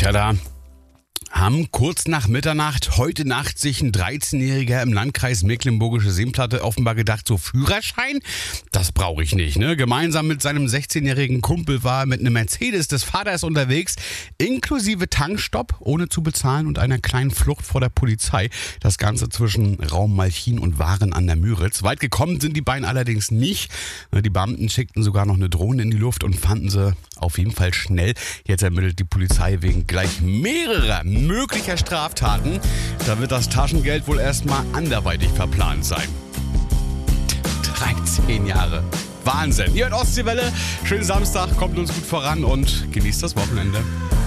Ja, da haben kurz nach Mitternacht heute Nacht sich ein 13-Jähriger im Landkreis Mecklenburgische Seenplatte offenbar gedacht, so Führerschein, das brauche ich nicht. Ne? Gemeinsam mit seinem 16-jährigen Kumpel war er mit einem Mercedes des Vaters unterwegs, inklusive Tankstopp, ohne zu bezahlen und einer kleinen Flucht vor der Polizei. Das Ganze zwischen Raum Malchin und Waren an der Müritz. Weit gekommen sind die beiden allerdings nicht. Die Beamten schickten sogar noch eine Drohne in die Luft und fanden sie auf jeden Fall schnell. Jetzt ermittelt die Polizei wegen gleich mehrerer möglicher Straftaten. Da wird das Taschengeld wohl erstmal anderweitig verplant sein. 13 Jahre. Wahnsinn. Ihr hört Ostseewelle. Schönen Samstag, kommt uns gut voran und genießt das Wochenende.